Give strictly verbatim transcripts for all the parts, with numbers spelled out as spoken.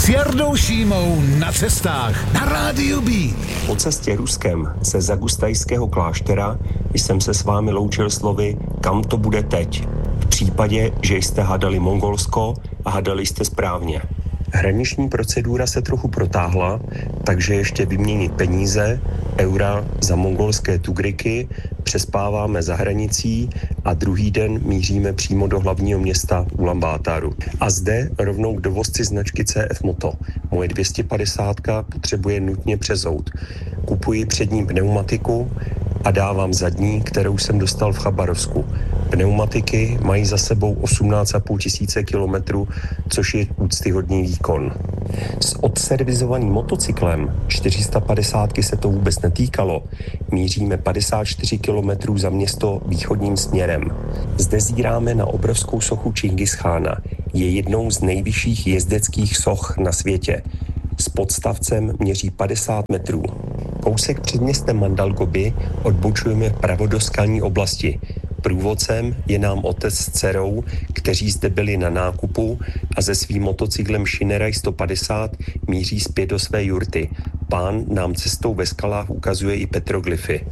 S Jardou Šímou na cestách na Rádiu B. Po cestě Ruskem ze Zagustajského kláštera jsem se s vámi loučil slovy kam to bude teď. V případě, že jste hádali Mongolsko a hádali jste správně. Hraniční procedura se trochu protáhla, takže ještě vyměnit peníze, eura za mongolské tugriky, přespáváme za hranicí a druhý den míříme přímo do hlavního města Ulaanbaatáru. A zde rovnou k dovozci značky C F Moto. Moje dvě stě padesát potřebuje nutně přezout. Kupuji přední pneumatiku a dávám zadní, kterou jsem dostal v Chabarovsku. Pneumatiky mají za sebou osmnáct a půl tisíce kilometrů, což je úctyhodný výkon. S odservizovaným motocyklem čtyři sta padesát se to vůbec netýkalo. Míříme padesát čtyři kilometrů za město východním směrem. Zde zíráme na obrovskou sochu Čingischána. Je jednou z nejvyšších jezdeckých soch na světě. S podstavcem měří padesát metrů. Kousek před městem Mandalgoby odbočujeme vpravo do skalní oblasti. Průvodcem je nám otec s dcerou, kteří zde byli na nákupu a se svým motocyklem Shinerai sto padesát míří zpět do své jurty. Pán nám cestou ve skalách ukazuje i petroglyfy.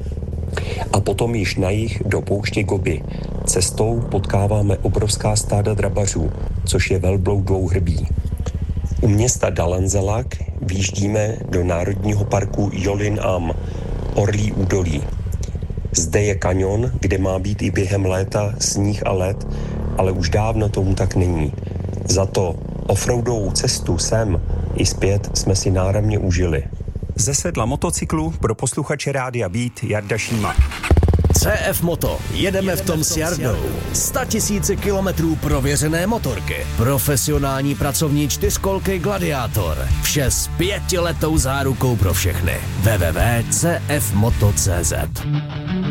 A potom již na jih do pouště Gobi. Cestou potkáváme obrovská stáda drabařů, což je velbloud dvouhrbí. U města Dalanzelak výjíždíme do národního parku Jolin Am, Orlí údolí. Zde je kanion, kde má být i během léta sníh a led, ale už dávno tomu tak není. Za to offroadovou cestu sem i zpět jsme si náramně užili. Ze sedla motocyklu pro posluchače Rádia Beat Jarda Šíma. C F Moto. Jedeme v tom s Jardou. Sta tisíce kilometrů prověřené motorky. Profesionální pracovní čtyřkolky Gladiátor. Vše s pětiletou zárukou pro všechny. w w w tečka c f moto tečka c z